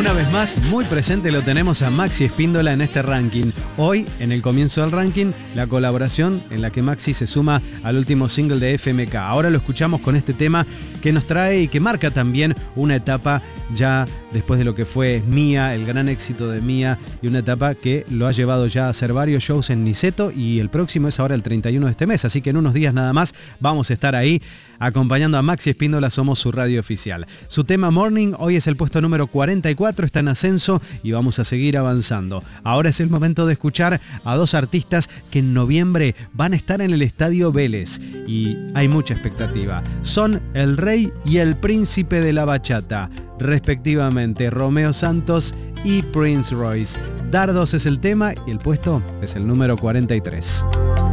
Una vez más, muy presente lo tenemos a Maxi Espíndola en este ranking. Hoy, en el comienzo del ranking, la colaboración en la que Maxi se suma al último single de FMK. Ahora lo escuchamos con este tema que nos trae y que marca también una etapa ya después de lo que fue Mía, el gran éxito de Mía, y una etapa que lo ha llevado ya a hacer varios shows en Niceto, y el próximo es ahora el 31 de este mes, así que en unos días nada más vamos a estar ahí acompañando a Maxi Espíndola. Somos su radio oficial. Su tema Morning hoy es el puesto número 44, está en ascenso y vamos a seguir avanzando. Ahora es el momento de escuchar a dos artistas que en noviembre van a estar en el Estadio Vélez y hay mucha expectativa. Son el rey y el príncipe de la bachata, respectivamente Romeo Santos y Prince Royce. Dardos es el tema y el puesto es el número 43.